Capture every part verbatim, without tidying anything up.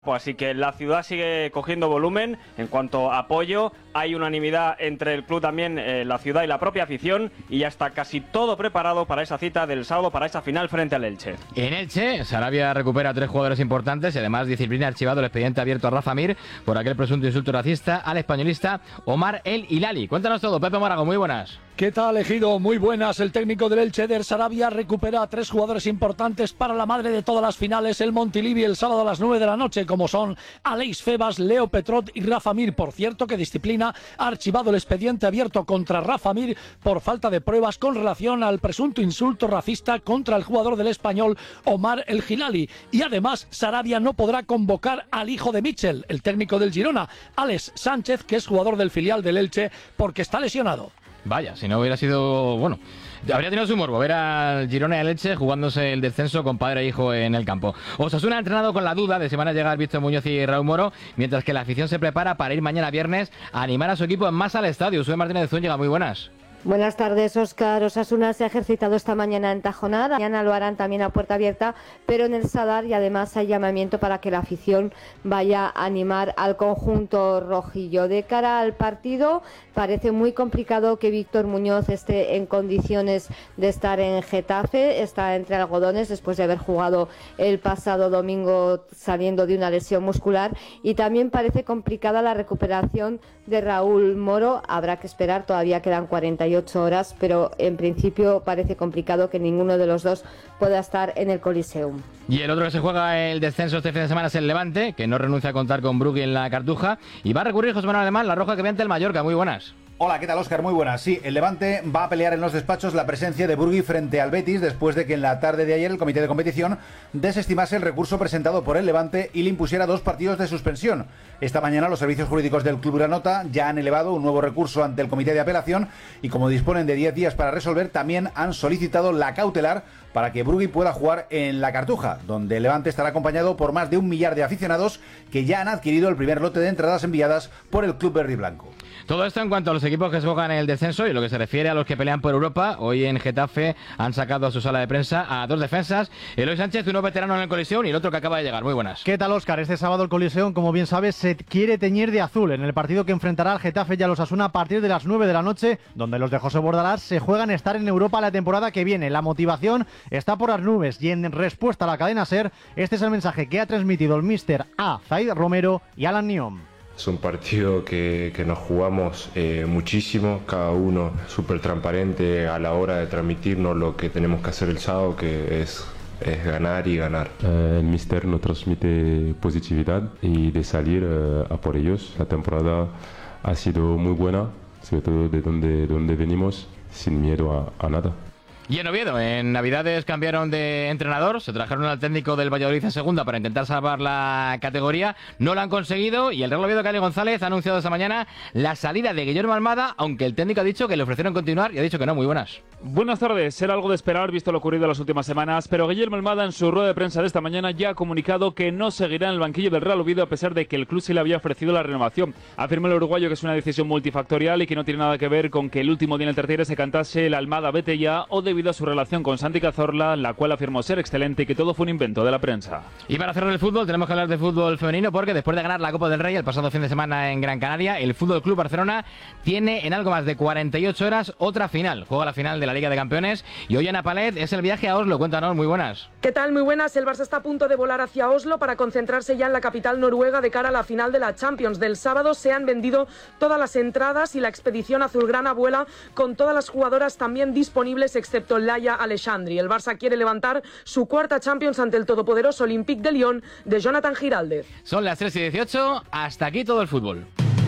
Así que la ciudad sigue cogiendo volumen en cuanto a apoyo, hay unanimidad entre el club también, eh, la ciudad y la propia afición, y ya está casi todo preparado para esa cita del sábado, para esa final frente al Elche. En Elche, Sarabia recupera a tres jugadores importantes y además disciplina archivado el expediente abierto a Rafa Mir por aquel presunto insulto racista al españolista Omar El Hilali. Cuéntanos todo, Pepe Morago, muy buenas. ¿Qué tal, Ejido? Muy buenas. El técnico del Elche, Eder Sarabia, recupera a tres jugadores importantes para la madre de todas las finales, el Montilivi, el sábado a las nueve de la noche, como son Aleix Febas, Leo Petrot y Rafa Mir. Por cierto, que disciplina ha archivado el expediente abierto contra Rafa Mir por falta de pruebas con relación al presunto insulto racista contra el jugador del Español, Omar El Hilali. Y además, Sarabia no podrá convocar al hijo de Mitchell, el técnico del Girona, Alex Sánchez, que es jugador del filial del Elche, porque está lesionado. Vaya, si no hubiera sido... bueno, habría tenido su morbo ver al Girona y al Elche jugándose el descenso con padre e hijo en el campo. Osasuna ha entrenado con la duda de si van a llegar Víctor Muñoz y Raúl Moro, mientras que la afición se prepara para ir mañana viernes a animar a su equipo en Masa al estadio. Sue Martínez de Zúñiga, muy buenas. Buenas tardes, Óscar. Osasuna se ha ejercitado esta mañana en Tajonar, mañana lo harán también a puerta abierta, pero en el Sadar, y además hay llamamiento para que la afición vaya a animar al conjunto rojillo. De cara al partido, parece muy complicado que Víctor Muñoz esté en condiciones de estar en Getafe, está entre algodones después de haber jugado el pasado domingo saliendo de una lesión muscular, y también parece complicada la recuperación de Raúl Moro. Habrá que esperar, todavía quedan cuarenta y ocho horas, pero en principio parece complicado que ninguno de los dos pueda estar en el Coliseum. Y el otro que se juega el descenso este fin de semana es el Levante, que no renuncia a contar con Brugui en la Cartuja, y va a recurrir José Manuel Alemán, la roja que ve ante el Mallorca. Muy buenas. Hola, ¿qué tal, Óscar? Muy buenas. Sí, el Levante va a pelear en los despachos la presencia de Brugui frente al Betis después de que en la tarde de ayer el comité de competición desestimase el recurso presentado por el Levante y le impusiera dos partidos de suspensión. Esta mañana los servicios jurídicos del Club Granota ya han elevado un nuevo recurso ante el comité de apelación y, como disponen de diez días para resolver, también han solicitado la cautelar para que Brugui pueda jugar en la Cartuja, donde el Levante estará acompañado por más de un millar de aficionados que ya han adquirido el primer lote de entradas enviadas por el Club Verde y Blanco. Todo esto en cuanto a los equipos que se juegan en el descenso, y lo que se refiere a los que pelean por Europa. Hoy en Getafe han sacado a su sala de prensa a dos defensas, Eloy Sánchez, uno veterano en el Coliseum, y el otro que acaba de llegar. Muy buenas. ¿Qué tal, Óscar? Este sábado el Coliseum, como bien sabes, se quiere teñir de azul en el partido que enfrentará al Getafe y a los Osasuna a partir de las nueve de la noche, donde los de José Bordalás se juegan estar en Europa la temporada que viene. La motivación está por las nubes, y en respuesta a la cadena SER, este es el mensaje que ha transmitido el míster A. Zaid Romero y Alan Niom. Es un partido que, que nos jugamos eh, muchísimo, cada uno súper transparente a la hora de transmitirnos lo que tenemos que hacer el sábado, que es, es ganar y ganar. Uh, el míster nos transmite positividad y de salir uh, a por ellos. La temporada ha sido muy buena, sobre todo de donde, donde venimos, sin miedo a, a nada. Y en Oviedo, en Navidades cambiaron de entrenador, se trajeron al técnico del Valladolid en segunda para intentar salvar la categoría, no lo han conseguido, y el Real Oviedo, Cali González, ha anunciado esta mañana la salida de Guillermo Almada, aunque el técnico ha dicho que le ofrecieron continuar y ha dicho que no. Muy buenas. Buenas tardes, era algo de esperar visto lo ocurrido en las últimas semanas, pero Guillermo Almada en su rueda de prensa de esta mañana ya ha comunicado que no seguirá en el banquillo del Real Oviedo a pesar de que el club sí le había ofrecido la renovación. Afirma el uruguayo que es una decisión multifactorial y que no tiene nada que ver con que el último día en el tercero se cantase el Almada vete ya, o debido a su relación con Santi Cazorla, la cual afirmó ser excelente y que todo fue un invento de la prensa. Y para cerrar el fútbol tenemos que hablar de fútbol femenino, porque después de ganar la Copa del Rey el pasado fin de semana en Gran Canaria, el Fútbol Club Barcelona tiene en algo más de cuarenta y ocho horas otra final. Juega la final de la Liga de Campeones y hoy Ana Palet es el viaje a Oslo. Cuéntanos, muy buenas. ¿Qué tal? Muy buenas. El Barça está a punto de volar hacia Oslo para concentrarse ya en la capital noruega de cara a la final de la Champions. Del sábado se han vendido todas las entradas y la expedición azulgrana vuela con todas las jugadoras también disponibles excepto Laia Alexandri. El Barça quiere levantar su cuarta Champions ante el todopoderoso Olympique de Lyon de Jonathan Giraldez. Son las tres y dieciocho, hasta aquí todo el fútbol.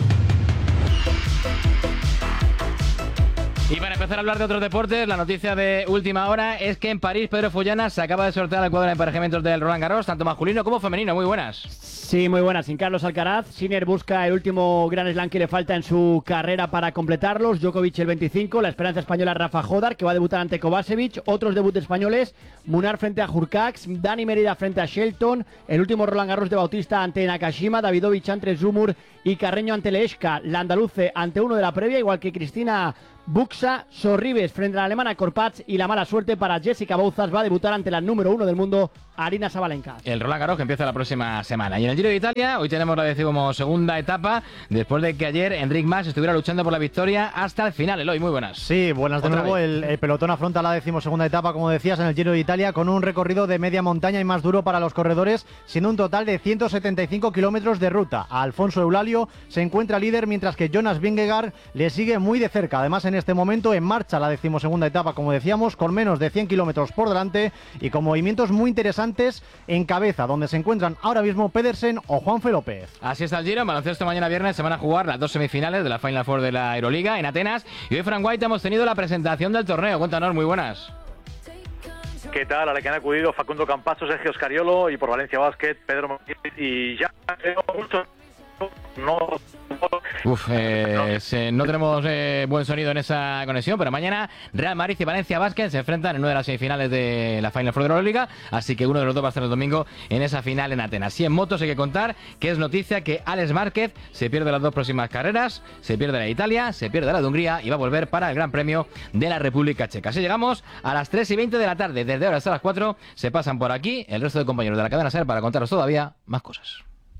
Y para empezar a hablar de otros deportes, la noticia de última hora es que en París Pedro Follana se acaba de sortear el cuadro de emparejamientos del Roland Garros, tanto masculino como femenino. Muy buenas. Sí, muy buenas. Sin Carlos Alcaraz, Sinner busca el último Grand Slam que le falta en su carrera para completarlos. Djokovic el veinticinco, la esperanza española Rafa Jodar, que va a debutar ante Kovacevic. Otros debuts españoles, Munar frente a Hurkacz, Dani Merida frente a Shelton, el último Roland Garros de Bautista ante Nakashima, Davidovich ante Zumur y Carreño ante Leeshka, la andaluce ante uno de la previa, igual que Cristina Buxa Sorribes frente a la alemana Korpatz, y la mala suerte para Jessica Bouzas, va a debutar ante la número uno del mundo, Aryna Sabalenka. El Roland Garros que empieza la próxima semana. Y en el Giro de Italia, hoy tenemos la decimosegunda etapa, después de que ayer Enric Mas estuviera luchando por la victoria hasta el final. Eloy, muy buenas. Sí, buenas de Otra nuevo. vez. El, el pelotón afronta la decimosegunda etapa, como decías, en el Giro de Italia, con un recorrido de media montaña y más duro para los corredores, siendo un total de ciento setenta y cinco kilómetros de ruta. Alfonso Eulalio se encuentra líder, mientras que Jonas Vingegaard le sigue muy de cerca. Además, en este momento en marcha la decimosegunda etapa, como decíamos, con menos de cien kilómetros por delante y con movimientos muy interesantes en cabeza, donde se encuentran ahora mismo Pedersen o Juanfe López. Así está el Giro. En baloncesto mañana viernes se van a jugar las dos semifinales de la Final Four de la Euroliga en Atenas. Y hoy, Frank White, hemos tenido la presentación del torneo. Cuéntanos, muy buenas. ¿Qué tal? A la que han acudido Facundo Campazo, Sergio Scariolo y por Valencia Basket, Pedro Martínez, y ya creo mucho. No. Uf, eh, se, no tenemos eh, buen sonido en esa conexión, pero mañana Real Madrid y Valencia Basket se enfrentan en una de las semifinales de la Final Four de la Euroliga, así que uno de los dos va a estar el domingo en esa final en Atenas. Y en motos hay que contar que es noticia que Alex Márquez se pierde las dos próximas carreras, se pierde la de Italia, se pierde la de Hungría y va a volver para el Gran Premio de la República Checa. Así llegamos a las tres y veinte de la tarde, desde ahora hasta las cuatro se pasan por aquí el resto de compañeros de la cadena SER para contaros todavía más cosas.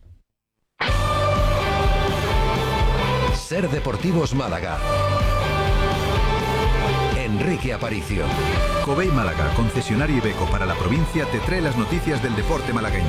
SER Deportivos Málaga. Enrique Aparicio. Covey Málaga, concesionario Iveco para la provincia, te trae las noticias del deporte malagueño.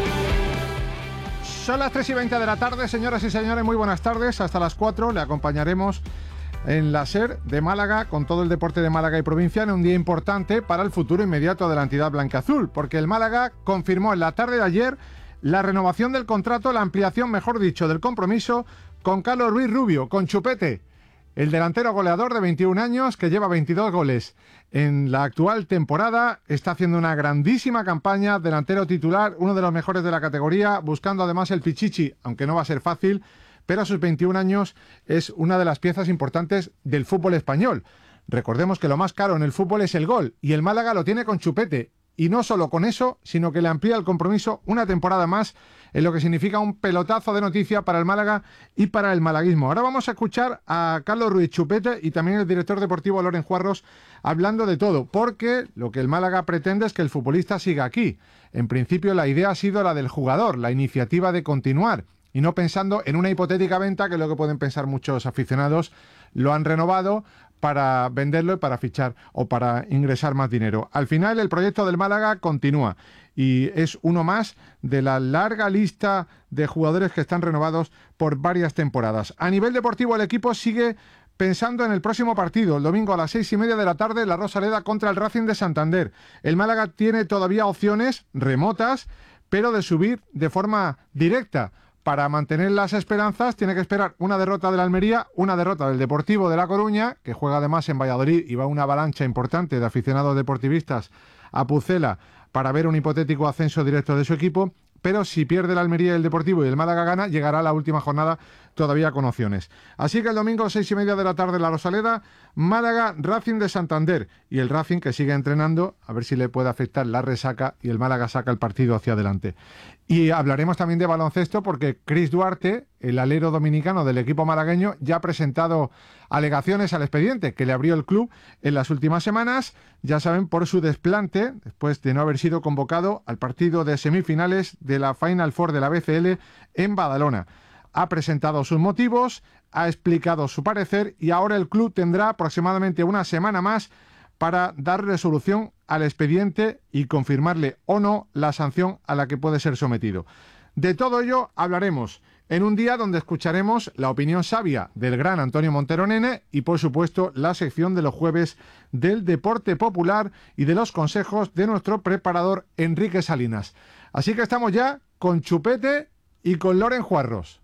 Son las tres y veinte de la tarde, señoras y señores, muy buenas tardes. Hasta las cuatro le acompañaremos en la SER de Málaga con todo el deporte de Málaga y provincia en un día importante para el futuro inmediato de la entidad blanquiazul, porque el Málaga confirmó en la tarde de ayer la renovación del contrato, la ampliación, mejor dicho, del compromiso con Carlos Ruiz Rubio, con Chupete, el delantero goleador de veintiún años que lleva veintidós goles en la actual temporada, está haciendo una grandísima campaña, delantero titular, uno de los mejores de la categoría, buscando además el pichichi, aunque no va a ser fácil, pero a sus veintiún años es una de las piezas importantes del fútbol español. Recordemos que lo más caro en el fútbol es el gol, y el Málaga lo tiene con Chupete. Y no solo con eso, sino que le amplía el compromiso una temporada más, en lo que significa un pelotazo de noticia para el Málaga y para el malaguismo. Ahora vamos a escuchar a Carlos Ruiz Chupete y también el director deportivo Loren Juarros hablando de todo, porque lo que el Málaga pretende es que el futbolista siga aquí. En principio la idea ha sido la del jugador, la iniciativa de continuar, y no pensando en una hipotética venta, que es lo que pueden pensar muchos aficionados. Lo han renovado para venderlo y para fichar o para ingresar más dinero. Al final el proyecto del Málaga continúa y es uno más de la larga lista de jugadores que están renovados por varias temporadas. A nivel deportivo el equipo sigue pensando en el próximo partido, el domingo a las seis y media de la tarde, la Rosaleda contra el Racing de Santander. El Málaga tiene todavía opciones remotas, pero de subir de forma directa. Para mantener las esperanzas tiene que esperar una derrota del Almería, una derrota del Deportivo de La Coruña, que juega además en Valladolid y va una avalancha importante de aficionados deportivistas a Pucela para ver un hipotético ascenso directo de su equipo, pero si pierde el Almería y el Deportivo y el Málaga gana, llegará a la última jornada todavía con opciones. Así que el domingo seis y media de la tarde la Rosaleda, Málaga, Racing de Santander, y el Racing que sigue entrenando, a ver si le puede afectar la resaca y el Málaga saca el partido hacia adelante. Y hablaremos también de baloncesto porque Chris Duarte, el alero dominicano del equipo malagueño, ya ha presentado alegaciones al expediente que le abrió el club en las últimas semanas, ya saben, por su desplante, después de no haber sido convocado al partido de semifinales de la Final Four de la B C L en Badalona. Ha presentado sus motivos, ha explicado su parecer y ahora el club tendrá aproximadamente una semana más para dar resolución al expediente y confirmarle o no la sanción a la que puede ser sometido. De todo ello hablaremos en un día donde escucharemos la opinión sabia del gran Antonio Montero Nene y, por supuesto, la sección de los jueves del deporte popular y de los consejos de nuestro preparador Enrique Salinas. Así que estamos ya con Chupete y con Loren Juarros.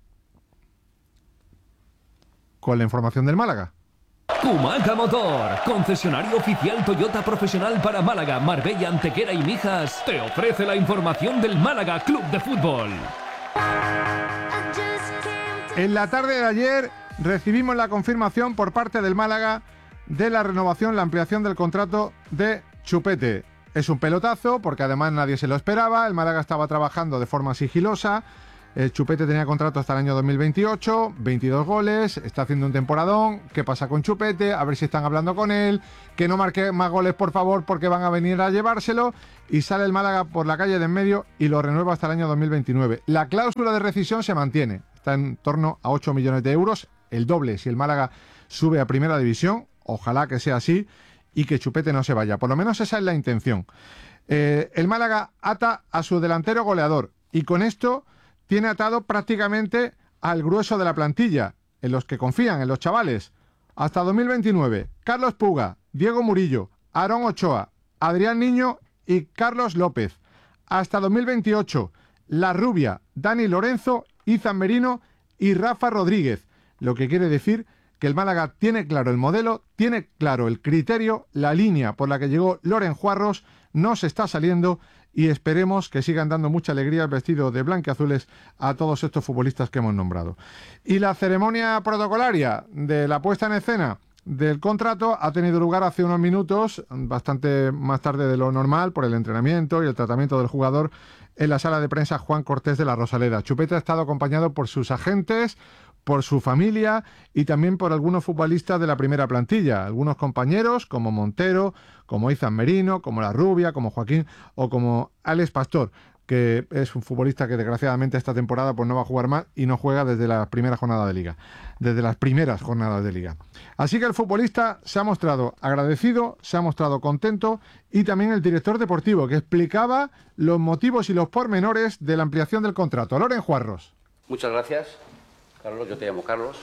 Con la información del Málaga. Kumaca Motor, concesionario oficial Toyota profesional para Málaga, Marbella, Antequera y Mijas, te ofrece la información del Málaga Club de Fútbol. En la tarde de ayer recibimos la confirmación por parte del Málaga de la renovación, la ampliación del contrato de Chupete. Es un pelotazo porque además nadie se lo esperaba, el Málaga estaba trabajando de forma sigilosa, El Chupete tenía contrato hasta el año dos mil veintiocho, veintidós goles, está haciendo un temporadón. ¿Qué pasa con Chupete? A ver si están hablando con él. Que no marque más goles, por favor, porque van a venir a llevárselo. Y sale el Málaga por la calle de en medio y lo renueva hasta el año dos mil veintinueve. La cláusula de rescisión se mantiene. Está en torno a ocho millones de euros, el doble si el Málaga sube a primera división. Ojalá que sea así y que Chupete no se vaya. Por lo menos esa es la intención. Eh, el Málaga ata a su delantero goleador y con esto tiene atado prácticamente al grueso de la plantilla, en los que confían, en los chavales. Hasta dos mil veintinueve, Carlos Puga, Diego Murillo, Aarón Ochoa, Adrián Niño y Carlos López. Hasta dos mil veintiocho, La Rubia, Dani Lorenzo, Izan Merino y Rafa Rodríguez. Lo que quiere decir que el Málaga tiene claro el modelo, tiene claro el criterio, la línea por la que llegó Loren Juarros, no se está saliendo y esperemos que sigan dando mucha alegría el vestido de blanquiazules a todos estos futbolistas que hemos nombrado. Y la ceremonia protocolaria de la puesta en escena del contrato ha tenido lugar hace unos minutos, bastante más tarde de lo normal, por el entrenamiento y el tratamiento del jugador en la sala de prensa Juan Cortés de la Rosaleda. Chupete ha estado acompañado por sus agentes, por su familia y también por algunos futbolistas de la primera plantilla, algunos compañeros como Montero, como Izan Merino, como La Rubia, como Joaquín o como Alex Pastor, que es un futbolista que desgraciadamente esta temporada pues no va a jugar más y no juega desde la primera jornada de Liga, desde las primeras jornadas de Liga. Así que el futbolista se ha mostrado agradecido, se ha mostrado contento y también el director deportivo que explicaba los motivos y los pormenores de la ampliación del contrato. Loren Juarros. Muchas gracias. Carlos, yo te llamo Carlos.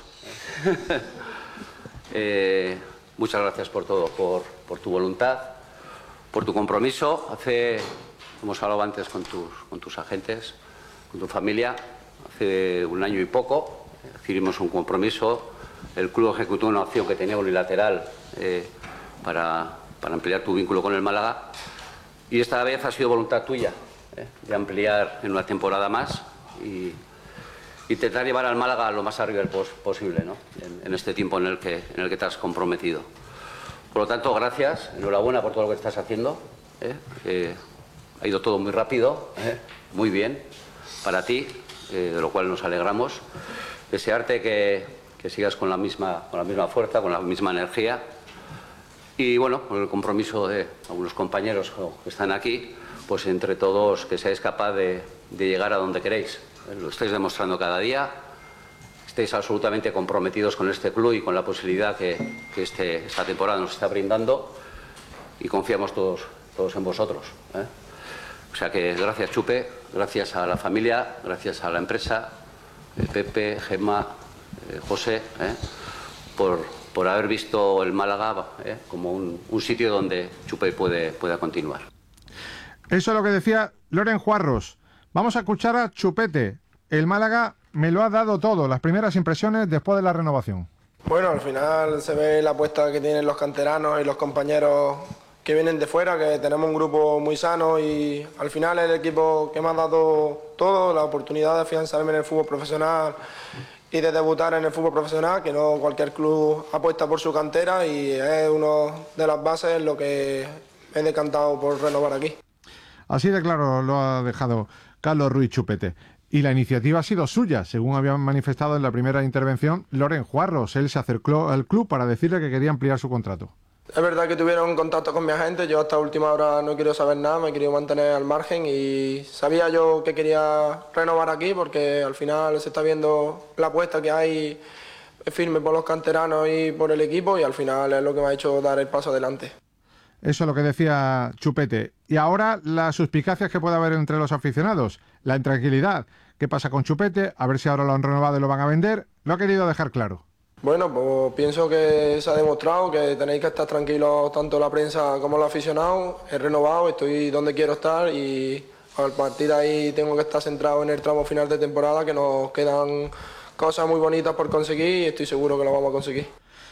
eh, muchas gracias por todo, por, por tu voluntad, por tu compromiso. Hace, hemos hablado antes con tus, con tus agentes, con tu familia, hace un año y poco adquirimos un compromiso. El club ejecutó una opción que tenía unilateral eh, para, para ampliar tu vínculo con el Málaga y esta vez ha sido voluntad tuya eh, de ampliar en una temporada más y intentar llevar al Málaga lo más arriba pos posible, ¿no? en, en este tiempo en el, que, en el que te has comprometido. Por lo tanto, gracias, enhorabuena por todo lo que estás haciendo. ¿eh? Eh, ha ido todo muy rápido, ¿eh? muy bien, para ti, eh, de lo cual nos alegramos. Desearte que, que sigas con la, misma, con la misma fuerza, con la misma energía. Y bueno, con el compromiso de algunos compañeros que están aquí, pues entre todos que seáis capaz de, de llegar a donde queréis. Lo estáis demostrando cada día, estáis absolutamente comprometidos con este club y con la posibilidad que, que este, esta temporada nos está brindando y confiamos todos, todos en vosotros. ¿eh? O sea que gracias Chupe, gracias a la familia, gracias a la empresa, eh, Pepe, Gemma, eh, José, ¿eh? por, por haber visto el Málaga ¿eh? como un, un sitio donde Chupe puede, pueda continuar. Eso es lo que decía Loren Juarros. Vamos a escuchar a Chupete. El Málaga me lo ha dado todo, las primeras impresiones después de la renovación. Bueno, al final se ve la apuesta que tienen los canteranos y los compañeros que vienen de fuera, que tenemos un grupo muy sano y al final es el equipo que me ha dado todo, la oportunidad de afianzarme en el fútbol profesional y de debutar en el fútbol profesional, que no cualquier club apuesta por su cantera y es una de las bases en lo que me he decantado por renovar aquí. Así de claro lo ha dejado Carlos Ruiz Chupete. Y la iniciativa ha sido suya, según habían manifestado en la primera intervención Loren Juarros. Él se acercó al club para decirle que quería ampliar su contrato. Es verdad que tuvieron contacto con mi agente, yo hasta última hora no quiero saber nada, me he querido mantener al margen y sabía yo que quería renovar aquí porque al final se está viendo la apuesta que hay firme por los canteranos y por el equipo y al final es lo que me ha hecho dar el paso adelante. Eso es lo que decía Chupete. Y ahora las suspicacias que puede haber entre los aficionados, la intranquilidad. ¿Qué pasa con Chupete? A ver si ahora lo han renovado y lo van a vender. Lo ha querido dejar claro. Bueno, pues pienso que se ha demostrado que tenéis que estar tranquilos tanto la prensa como los aficionados. He renovado, estoy donde quiero estar y a partir de ahí tengo que estar centrado en el tramo final de temporada, que nos quedan cosas muy bonitas por conseguir y estoy seguro que lo vamos a conseguir.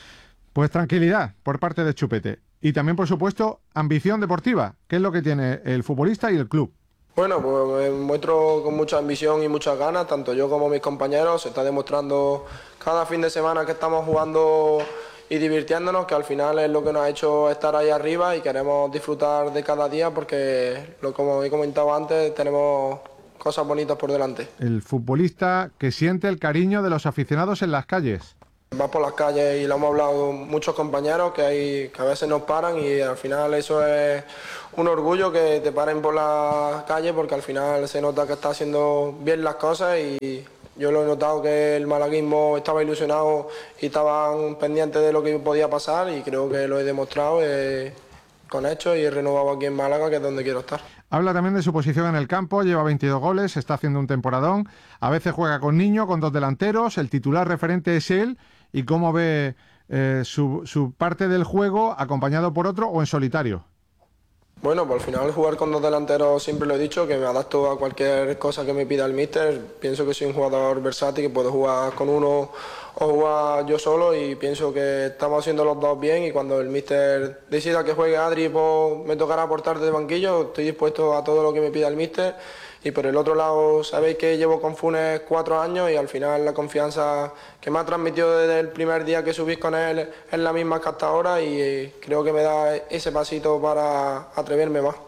Pues tranquilidad por parte de Chupete. Y también, por supuesto, ambición deportiva, que es lo que tiene el futbolista y el club. Bueno, pues me muestro con mucha ambición y muchas ganas, tanto yo como mis compañeros. Se está demostrando cada fin de semana que estamos jugando y divirtiéndonos, que al final es lo que nos ha hecho estar ahí arriba y queremos disfrutar de cada día porque, lo como he comentado antes, tenemos cosas bonitas por delante. El futbolista que siente el cariño de los aficionados en las calles. Vas por las calles y lo hemos hablado muchos compañeros que, hay, que a veces nos paran y al final eso es un orgullo que te paren por la calle porque al final se nota que está haciendo bien las cosas y yo lo he notado que el malaguismo estaba ilusionado y estaban pendientes de lo que podía pasar y creo que lo he demostrado eh, con hechos y he renovado aquí en Málaga, que es donde quiero estar. Habla también de su posición en el campo, lleva veintidós goles, está haciendo un temporadón, a veces juega con Niño, con dos delanteros, el titular referente es él y cómo ve eh, su, su parte del juego acompañado por otro o en solitario. Bueno, pues al final jugar con dos delanteros siempre lo he dicho, que me adapto a cualquier cosa que me pida el míster. Pienso que soy un jugador versátil, que puedo jugar con uno o jugar yo solo y pienso que estamos haciendo los dos bien y cuando el míster decida que juegue Adri, pues me tocará aportar desde banquillo. Estoy dispuesto a todo lo que me pida el míster. Y por el otro lado, sabéis que llevo con Funes cuatro años y al final la confianza que me ha transmitido desde el primer día que subís con él es la misma que hasta ahora y creo que me da ese pasito para atreverme más.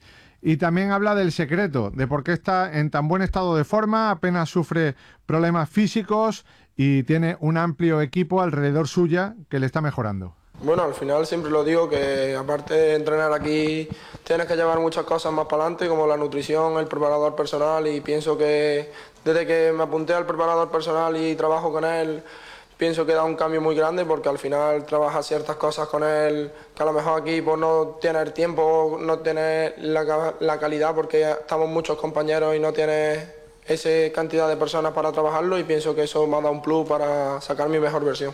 Y también habla del secreto, de por qué está en tan buen estado de forma, apenas sufre problemas físicos y tiene un amplio equipo alrededor suya que le está mejorando. Bueno, al final siempre lo digo que aparte de entrenar aquí tienes que llevar muchas cosas más para adelante como la nutrición, el preparador personal y pienso que desde que me apunté al preparador personal y trabajo con él pienso que da un cambio muy grande porque al final trabajas ciertas cosas con él que a lo mejor aquí pues no tienes el tiempo, no tienes la, la calidad porque estamos muchos compañeros y no tienes esa cantidad de personas para trabajarlo y pienso que eso me ha dado un plus para sacar mi mejor versión.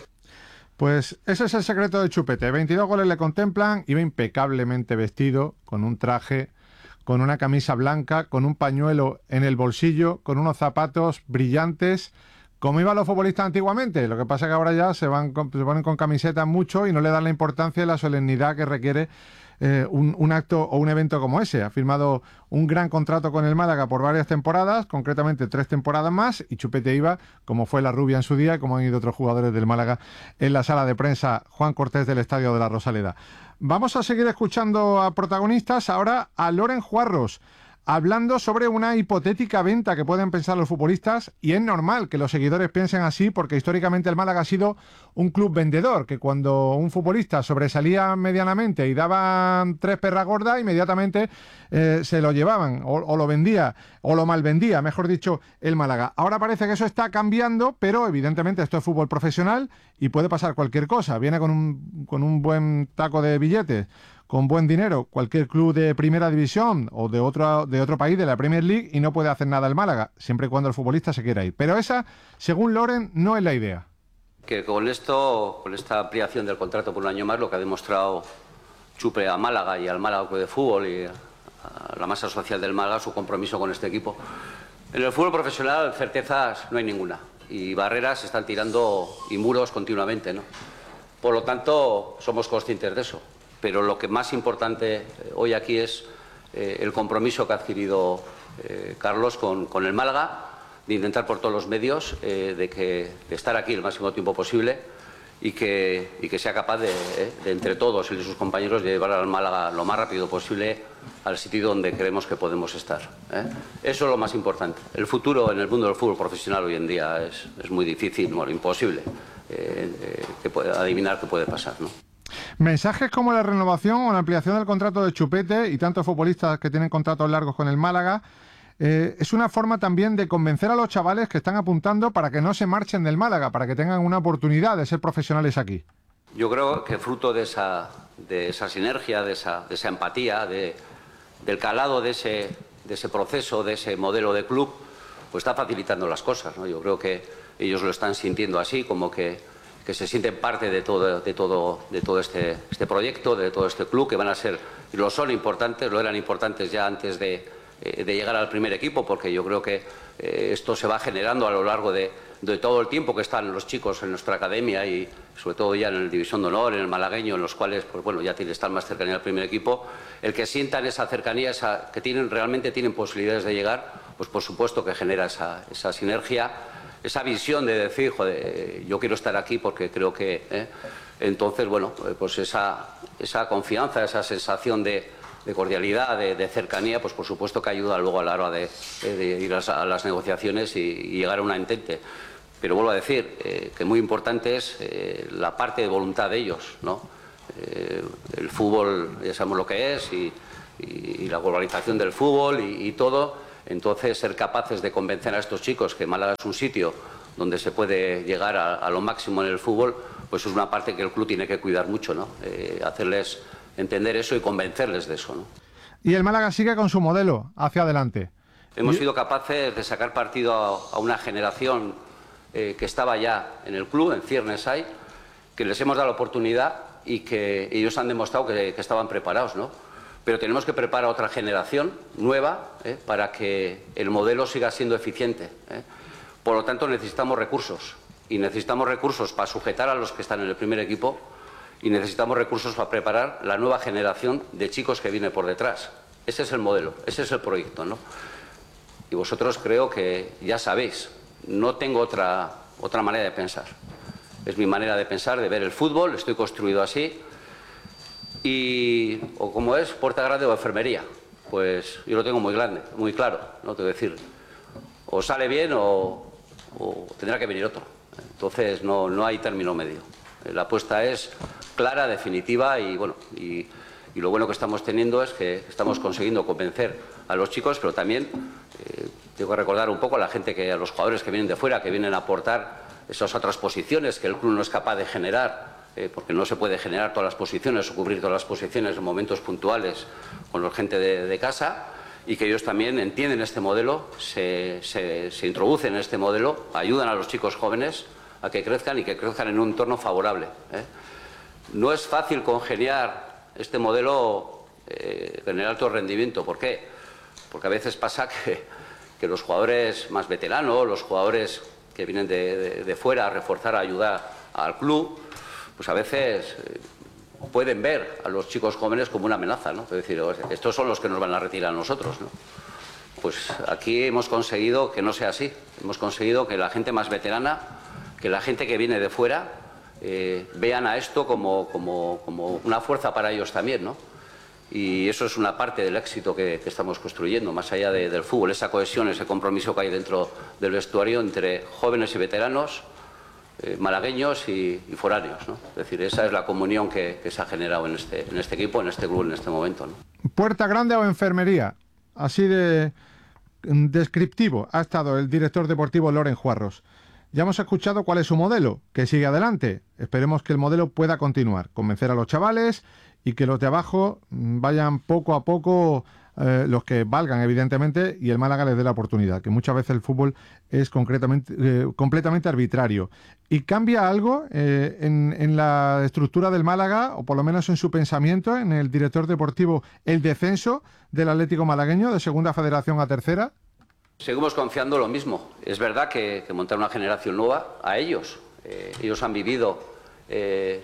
Pues ese es el secreto de Chupete. veintidós goles le contemplan, iba impecablemente vestido, con un traje, con una camisa blanca, con un pañuelo en el bolsillo, con unos zapatos brillantes, como iban los futbolistas antiguamente. Lo que pasa es que ahora ya se, van con, se ponen con camisetas mucho y no le dan la importancia y la solemnidad que requiere eh, un, un acto o un evento como ese. Ha firmado un gran contrato con el Málaga por varias temporadas, concretamente tres temporadas más, y Chupete iba, como fue la Rubia en su día, como han ido otros jugadores del Málaga en la sala de prensa Juan Cortés del Estadio de la Rosaleda. Vamos a seguir escuchando a protagonistas, ahora a Loren Juarros, hablando sobre una hipotética venta que pueden pensar los futbolistas, y es normal que los seguidores piensen así porque históricamente el Málaga ha sido un club vendedor, que cuando un futbolista sobresalía medianamente y daban tres perras gordas, inmediatamente eh, se lo llevaban o, o lo vendía o lo malvendía, mejor dicho, el Málaga. Ahora parece que eso está cambiando, pero evidentemente esto es fútbol profesional y puede pasar cualquier cosa. Viene con un, con un buen taco de billetes, con buen dinero, cualquier club de primera división o de otro, de otro país de la Premier League y no puede hacer nada el Málaga, siempre y cuando el futbolista se quiera ir. Pero esa, según Loren, no es la idea. Que con esto, con esta ampliación del contrato por un año más, lo que ha demostrado Chupe a Málaga y al Málaga Club de Fútbol y a la masa social del Málaga, su compromiso con este equipo. En el fútbol profesional, certezas no hay ninguna y barreras se están tirando y muros continuamente, ¿no? Por lo tanto, somos conscientes de eso. Pero lo que más importante hoy aquí es eh, el compromiso que ha adquirido eh, Carlos con, con el Málaga, de intentar por todos los medios eh, de, que, de estar aquí el máximo tiempo posible y que, y que sea capaz de, eh, de, entre todos y sus compañeros, de llevar al Málaga lo más rápido posible al sitio donde creemos que podemos estar. ¿eh? Eso es lo más importante. El futuro en el mundo del fútbol profesional hoy en día es, es muy difícil, bueno, imposible eh, eh, que puede, adivinar qué puede pasar, ¿no? Mensajes como la renovación o la ampliación del contrato de Chupete y tantos futbolistas que tienen contratos largos con el Málaga eh, es una forma también de convencer a los chavales que están apuntando para que no se marchen del Málaga, para que tengan una oportunidad de ser profesionales aquí. Yo creo que fruto de esa, de esa sinergia, de esa, de esa empatía, de, del calado de ese, de ese proceso, de ese modelo de club, pues está facilitando las cosas, ¿no? Yo creo que ellos lo están sintiendo así, como que que se sienten parte de todo, de todo, de todo este, este proyecto, de todo este club, que van a ser, y lo son importantes, lo eran importantes ya antes de, eh, de llegar al primer equipo, porque yo creo que eh, esto se va generando a lo largo de, de todo el tiempo que están los chicos en nuestra academia y sobre todo ya en la División de Honor, en el malagueño, en los cuales pues bueno, ya tienen, están más cercanía al primer equipo, el que sientan esa cercanía, esa, que tienen, realmente tienen posibilidades de llegar, pues por supuesto que genera esa, esa sinergia, esa visión de decir, joder, yo quiero estar aquí porque creo que... ¿eh? Entonces, bueno, pues esa, esa confianza, esa sensación de, de cordialidad, de, de cercanía, pues por supuesto que ayuda luego a la hora de, de, de ir a, a las negociaciones y, y llegar a una entente. Pero vuelvo a decir eh, que muy importante es eh, la parte de voluntad de ellos, ¿no? Eh, el fútbol ya sabemos lo que es y, y, y la globalización del fútbol y, y todo. Entonces, ser capaces de convencer a estos chicos que Málaga es un sitio donde se puede llegar a, a lo máximo en el fútbol, pues es una parte que el club tiene que cuidar mucho, ¿no? Eh, hacerles entender eso y convencerles de eso, ¿no? Y el Málaga sigue con su modelo hacia adelante. Hemos sido capaces de sacar partido a, a una generación eh, que estaba ya en el club, en ciernes hay, que les hemos dado la oportunidad y que ellos han demostrado que, que estaban preparados, ¿no? Pero tenemos que preparar a otra generación nueva eh, para que el modelo siga siendo eficiente. Eh. Por lo tanto, necesitamos recursos. Y necesitamos recursos para sujetar a los que están en el primer equipo y necesitamos recursos para preparar la nueva generación de chicos que viene por detrás. Ese es el modelo, ese es el proyecto, ¿no? Y vosotros creo que ya sabéis, no tengo otra, otra manera de pensar. Es mi manera de pensar, de ver el fútbol, estoy construido así. Y, o como es, puerta grande o enfermería. Pues yo lo tengo muy grande, muy claro, ¿no? Te voy a decir, o sale bien o, o tendrá que venir otro. Entonces no, no hay término medio. La apuesta es clara, definitiva y bueno, y, y lo bueno que estamos teniendo es que estamos consiguiendo convencer a los chicos, pero también eh, tengo que recordar un poco a la gente, que a los jugadores que vienen de fuera, que vienen a aportar esas otras posiciones que el club no es capaz de generar. Eh, porque no se puede generar todas las posiciones o cubrir todas las posiciones en momentos puntuales con la gente de, de casa, y que ellos también entienden este modelo, se, se, se introducen en este modelo, ayudan a los chicos jóvenes a que crezcan y que crezcan en un entorno favorable. ¿eh? No es fácil congeniar este modelo eh, en el alto rendimiento. ¿Por qué? Porque a veces pasa que, que los jugadores más veteranos, los jugadores que vienen de, de, de fuera a reforzar, a ayudar al club, pues a veces eh, pueden ver a los chicos jóvenes como una amenaza, ¿no? Es decir, estos son los que nos van a retirar a nosotros, ¿no? Pues aquí hemos conseguido que no sea así. Hemos conseguido que la gente más veterana, que la gente que viene de fuera, eh, vean a esto como, como, como una fuerza para ellos también, ¿no? Y eso es una parte del éxito que, que estamos construyendo, más allá de, del fútbol, esa cohesión, ese compromiso que hay dentro del vestuario entre jóvenes y veteranos, Eh, malagueños y, y foráneos, ¿no? Es decir, esa es la comunión que, que se ha generado en este, en este equipo, en este club, en este momento, ¿no? Puerta grande o enfermería, así de descriptivo ha estado el director deportivo Loren Juarros. Ya hemos escuchado cuál es su modelo, que sigue adelante. Esperemos que el modelo pueda continuar, convencer a los chavales y que los de abajo vayan poco a poco, eh, los que valgan evidentemente, y el Málaga les dé la oportunidad, que muchas veces el fútbol es concretamente, eh, completamente arbitrario. ¿Y cambia algo eh, en, en la estructura del Málaga, o por lo menos en su pensamiento, en el director deportivo, el descenso del Atlético malagueño de segunda federación a tercera? Seguimos confiando lo mismo. Es verdad que, que montar una generación nueva a ellos. Eh, ellos han vivido eh,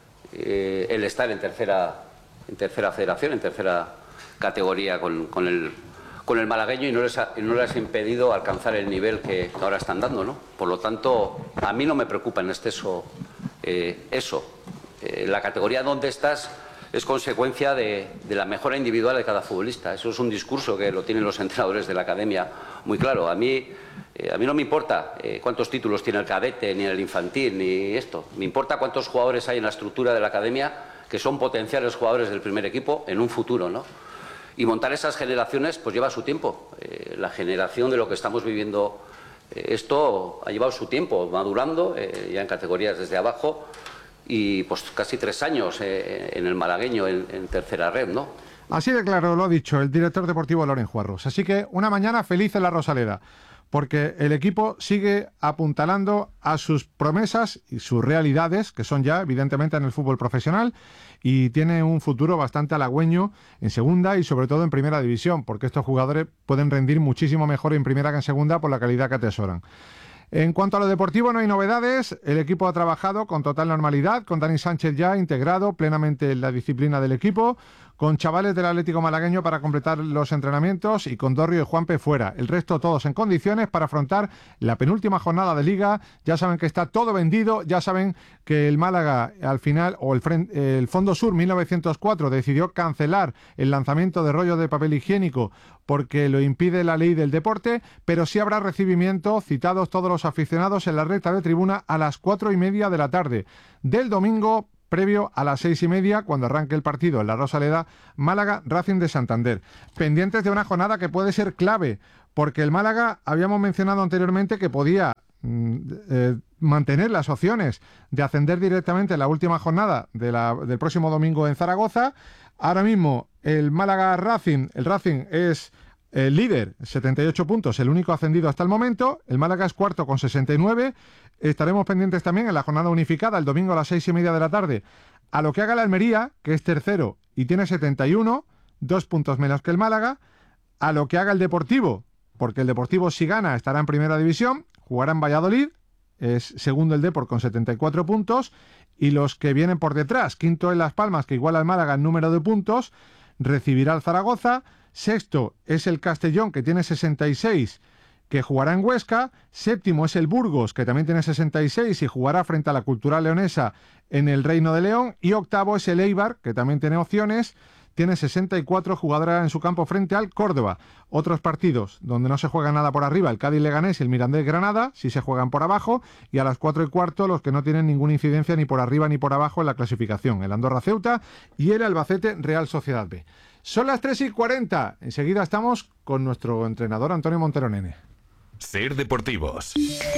eh, el estar en tercera, en tercera federación, en tercera categoría con, con, el, con el malagueño, y no les, ha, y no les ha impedido alcanzar el nivel que ahora están dando, ¿no? Por lo tanto, a mí no me preocupa en exceso eh, eso. Eh, la categoría donde estás es consecuencia de, de la mejora individual de cada futbolista. Eso es un discurso que lo tienen los entrenadores de la academia muy claro. A mí, eh, a mí no me importa eh, cuántos títulos tiene el cadete, ni el infantil, ni esto. Me importa cuántos jugadores hay en la estructura de la academia que son potenciales jugadores del primer equipo en un futuro, ¿no? Y montar esas generaciones pues lleva su tiempo. Eh, la generación de lo que estamos viviendo, eh, esto ha llevado su tiempo madurando, eh, ya en categorías desde abajo, y pues casi tres años eh, en el malagueño, en, en tercera red, ¿no? Así de claro lo ha dicho el director deportivo Loren Juarros. Así que una mañana feliz en la Rosaleda, porque el equipo sigue apuntalando a sus promesas y sus realidades, que son ya evidentemente en el fútbol profesional, y tiene un futuro bastante halagüeño en segunda y sobre todo en primera división, porque estos jugadores pueden rendir muchísimo mejor en primera que en segunda por la calidad que atesoran. En cuanto a lo deportivo, no hay novedades. El equipo ha trabajado con total normalidad, con Dani Sánchez ya integrado plenamente en la disciplina del equipo, con chavales del Atlético malagueño para completar los entrenamientos y con Dorrio y Juanpe fuera. El resto todos en condiciones para afrontar la penúltima jornada de Liga. Ya saben que está todo vendido, ya saben que el Málaga al final, o el, frente, el Fondo Sur mil novecientos cuatro decidió cancelar el lanzamiento de rollos de papel higiénico porque lo impide la ley del deporte, pero sí habrá recibimiento, citados todos los aficionados en la recta de tribuna a las cuatro y media de la tarde del domingo, previo a las seis y media, cuando arranque el partido en la Rosaleda, Málaga Racing de Santander. Pendientes de una jornada que puede ser clave, porque el Málaga, habíamos mencionado anteriormente que podía mm, eh, mantener las opciones de ascender directamente en la última jornada de la, del próximo domingo en Zaragoza. Ahora mismo el Málaga Racing, el Racing es el líder, setenta y ocho puntos, el único ascendido hasta el momento. El Málaga es cuarto con sesenta y nueve. Estaremos pendientes también en la jornada unificada el domingo a las seis y media de la tarde a lo que haga la Almería, que es tercero y tiene setenta y uno, dos puntos menos que el Málaga, a lo que haga el Deportivo, porque el Deportivo si gana estará en primera división, jugará en Valladolid, es segundo el Depor con setenta y cuatro puntos, y los que vienen por detrás, quinto en Las Palmas, que iguala al Málaga en número de puntos, recibirá al Zaragoza. Sexto es el Castellón, que tiene sesenta y seis, que jugará en Huesca. Séptimo es el Burgos, que también tiene sesenta y seis y jugará frente a la Cultural Leonesa en el Reino de León. Y octavo es el Eibar, que también tiene opciones, tiene sesenta y cuatro, jugará en su campo frente al Córdoba. Otros partidos donde no se juega nada por arriba, el Cádiz Leganés y el Mirandés Granada, sí se juegan por abajo, y a las cuatro y cuarto los que no tienen ninguna incidencia ni por arriba ni por abajo en la clasificación, el Andorra Ceuta y el Albacete Real Sociedad B. Son las tres y cuarenta. Enseguida estamos con nuestro entrenador Antonio Montero Nene. Ser Deportivos.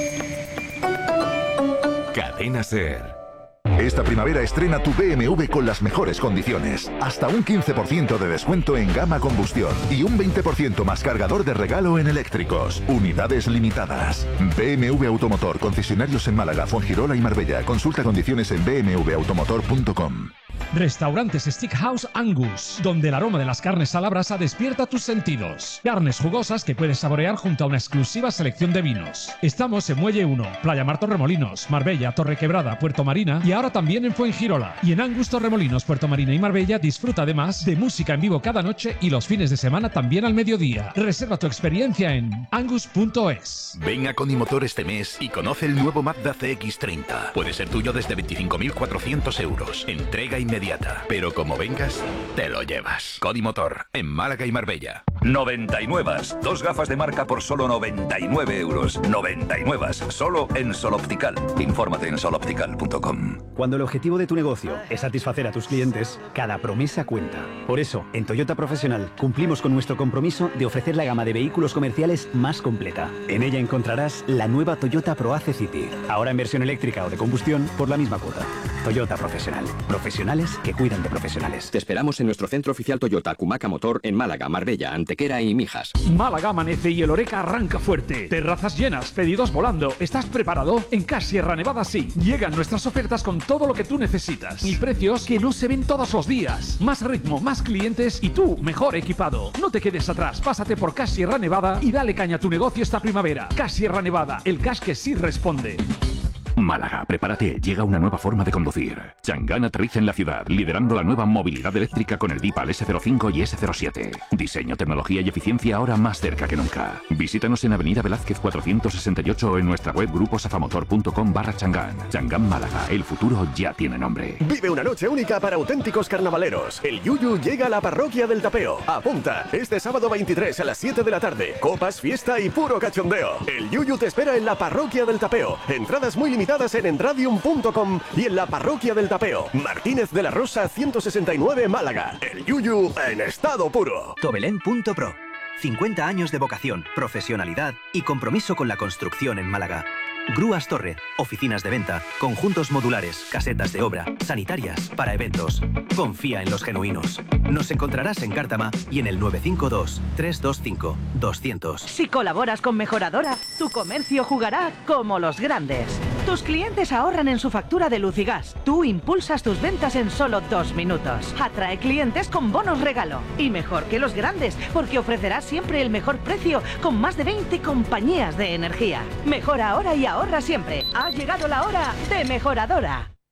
Cadena Ser. Esta primavera estrena tu B M W con las mejores condiciones. Hasta un quince por ciento de descuento en gama combustión y un veinte por ciento más cargador de regalo en eléctricos. Unidades limitadas. B M W Automotor, concesionarios en Málaga, Fuengirola y Marbella. Consulta condiciones en b m w automotor punto com. Restaurantes Steakhouse Angus, donde el aroma de las carnes a la brasa despierta tus sentidos. Carnes jugosas que puedes saborear junto a una exclusiva selección de vinos. Estamos en Muelle uno, Playa Mar Torremolinos, Marbella, Torrequebrada, Puerto Marina y ahora también en Fuengirola. Y en Angus Torremolinos, Puerto Marina y Marbella disfruta además de música en vivo cada noche y los fines de semana también al mediodía. Reserva tu experiencia en angus punto es. Ven a Conimotor este mes y conoce el nuevo Mazda C X treinta. Puede ser tuyo desde veinticinco mil cuatrocientos euros. Entrega inmediata. Pero como vengas, te lo llevas. Conimotor, en Málaga y Marbella. noventa y nueve. Dos gafas de marca por solo noventa y nueve euros. noventa y nueve. Solo en Sol Optical. Infórmate en sol optical punto com. Cuando el objetivo de tu negocio es satisfacer a tus clientes, cada promesa cuenta. Por eso, en Toyota Profesional cumplimos con nuestro compromiso de ofrecer la gama de vehículos comerciales más completa. En ella encontrarás la nueva Toyota ProAce City, ahora en versión eléctrica o de combustión por la misma cuota. Toyota Profesional. Profesionales que cuidan de profesionales. Te esperamos en nuestro centro oficial Toyota Cumaca Motor en Málaga, Marbella, Antequera y Mijas. Málaga amanece y el Oreca arranca fuerte. Terrazas llenas, pedidos volando. ¿Estás preparado? En Cash Sierra Nevada sí. Llegan nuestras ofertas con todo lo que tú necesitas. Y precios que no se ven todos los días. Más ritmo, más clientes y tú mejor equipado. No te quedes atrás. Pásate por Cash Sierra Nevada y dale caña a tu negocio esta primavera. Cash Sierra Nevada, el cash que sí responde. Málaga, prepárate, llega una nueva forma de conducir. Chang'an aterriza en la ciudad, liderando la nueva movilidad eléctrica con el Deepal ese cero cinco y ese cero siete. Diseño, tecnología y eficiencia ahora más cerca que nunca. Visítanos en Avenida Velázquez cuatrocientos sesenta y ocho o en nuestra web gruposafamotor punto com barra Chang'an. Chang'an Málaga, el futuro ya tiene nombre. Vive una noche única para auténticos carnavaleros. El Yuyu llega a la parroquia del Tapeo. Apunta, este sábado veintitrés a las siete de la tarde. Copas, fiesta y puro cachondeo. El Yuyu te espera en la parroquia del Tapeo. Entradas muy limitadas en entradium punto com y en la parroquia del Tapeo. Martínez de la Rosa ciento sesenta y nueve Málaga. El Yuyu en estado puro. Tobelén punto pro. cincuenta años de vocación, profesionalidad y compromiso con la construcción en Málaga. Grúas Torre, oficinas de venta, conjuntos modulares, casetas de obra, sanitarias, para eventos. Confía en los genuinos. Nos encontrarás en Cártama y en el nueve cinco dos, tres dos cinco, dos cero cero. Si colaboras con Mejoradora, tu comercio jugará como los grandes. Tus clientes ahorran en su factura de luz y gas. Tú impulsas tus ventas en solo dos minutos. Atrae clientes con bonos regalo. Y mejor que los grandes, porque ofrecerás siempre el mejor precio con más de veinte compañías de energía. Mejora ahora y ahorra siempre. Ha llegado la hora de Mejoradora.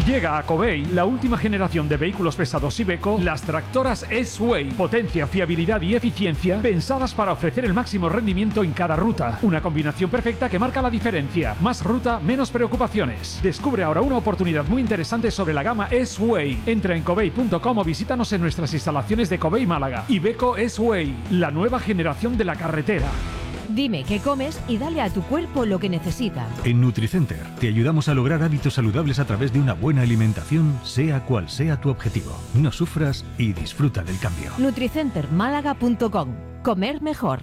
Llega a Covey la última generación de vehículos pesados Iveco, las tractoras S-Way. Potencia, fiabilidad y eficiencia pensadas para ofrecer el máximo rendimiento en cada ruta. Una combinación perfecta que marca la diferencia. Más ruta, menos preocupaciones. Descubre ahora una oportunidad muy interesante sobre la gama S-Way. Entra en covey punto com o visítanos en nuestras instalaciones de Covey Málaga. Iveco S-Way, la nueva generación de la carretera. Dime qué comes y dale a tu cuerpo lo que necesita. En Nutricenter te ayudamos a lograr hábitos saludables a través de una buena alimentación, sea cual sea tu objetivo. No sufras y disfruta del cambio. nutricenter málaga punto com. Comer mejor.